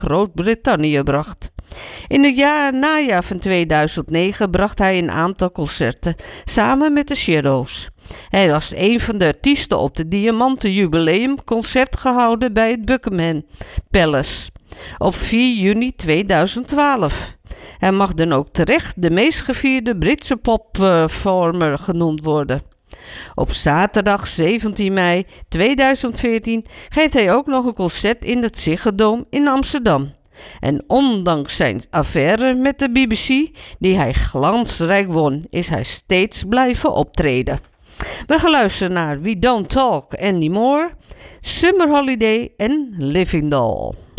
Groot-Brittannië bracht. In het najaar van 2009 bracht hij een aantal concerten samen met de Shadows. Hij was een van de artiesten op de Diamanten Jubileumconcert gehouden bij het Buckingham Palace op 4 juni 2012. Hij mag dan ook terecht de meest gevierde Britse popperformer genoemd worden. Op zaterdag 17 mei 2014 geeft hij ook nog een concert in het Ziggo Dome in Amsterdam. En ondanks zijn affaire met de BBC, die hij glansrijk won, is hij steeds blijven optreden. We gaan luisteren naar We Don't Talk Anymore, Summer Holiday en Living Doll.